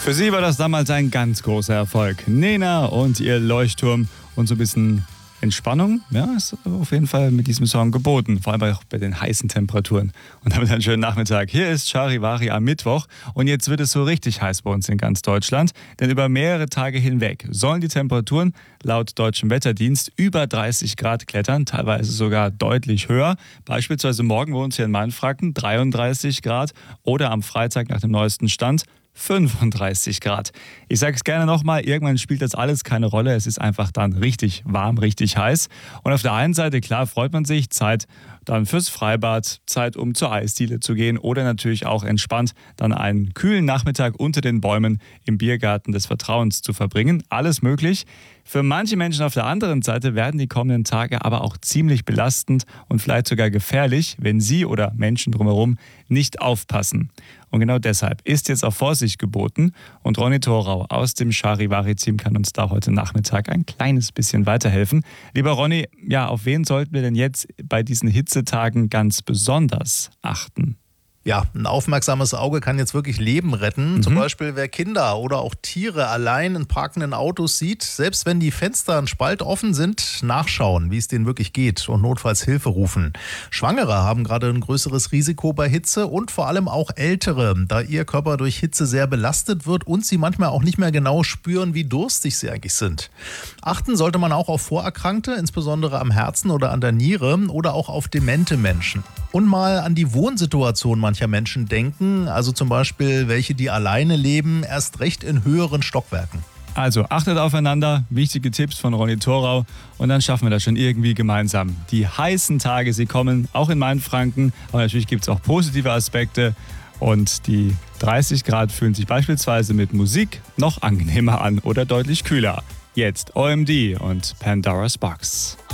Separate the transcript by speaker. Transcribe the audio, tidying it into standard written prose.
Speaker 1: Für sie war das damals ein ganz großer Erfolg. Nena und ihr Leuchtturm und so ein bisschen Entspannung, ja, ist auf jeden Fall mit diesem Song geboten, vor allem auch bei den heißen Temperaturen. Und damit einen schönen Nachmittag. Hier ist Charivari am Mittwoch und jetzt wird es so richtig heiß bei uns in ganz Deutschland, denn über mehrere Tage hinweg sollen die Temperaturen laut deutschem Wetterdienst über 30 Grad klettern, teilweise sogar deutlich höher. Beispielsweise morgen bei uns hier in Mainfranken 33 Grad oder am Freitag nach dem neuesten Stand 35 Grad. Ich sage es gerne nochmal, irgendwann spielt das alles keine Rolle. Es ist einfach dann richtig warm, richtig heiß. Und auf der einen Seite, klar, freut man sich, Zeit dann fürs Freibad, Zeit, um zur Eisdiele zu gehen oder natürlich auch entspannt dann einen kühlen Nachmittag unter den Bäumen im Biergarten des Vertrauens zu verbringen. Alles möglich. Für manche Menschen auf der anderen Seite werden die kommenden Tage aber auch ziemlich belastend und vielleicht sogar gefährlich, wenn sie oder Menschen drumherum nicht aufpassen. Und genau deshalb ist jetzt auch Vorsicht geboten. Und Ronny Thorau aus dem Charivari-Team kann uns da heute Nachmittag ein kleines bisschen weiterhelfen. Lieber Ronny, ja, auf wen sollten wir denn jetzt bei diesen Hitzetagen ganz besonders achten?
Speaker 2: Ja, ein aufmerksames Auge kann jetzt wirklich Leben retten. Zum Beispiel, wer Kinder oder auch Tiere allein in parkenden Autos sieht, selbst wenn die Fenster ein Spalt offen sind, nachschauen, wie es denen wirklich geht und notfalls Hilfe rufen. Schwangere haben gerade ein größeres Risiko bei Hitze und vor allem auch Ältere, da ihr Körper durch Hitze sehr belastet wird und sie manchmal auch nicht mehr genau spüren, wie durstig sie eigentlich sind. Achten sollte man auch auf Vorerkrankte, insbesondere am Herzen oder an der Niere oder auch auf demente Menschen. Und mal an die Wohnsituation mancher Menschen denken, also zum Beispiel welche, die alleine leben, erst recht in höheren Stockwerken.
Speaker 1: Also achtet aufeinander, wichtige Tipps von Ronny Thorau und dann schaffen wir das schon irgendwie gemeinsam. Die heißen Tage, sie kommen auch in Mainfranken, aber natürlich gibt es auch positive Aspekte und die 30 Grad fühlen sich beispielsweise mit Musik noch angenehmer an oder deutlich kühler. Jetzt OMD und Pandora's Box.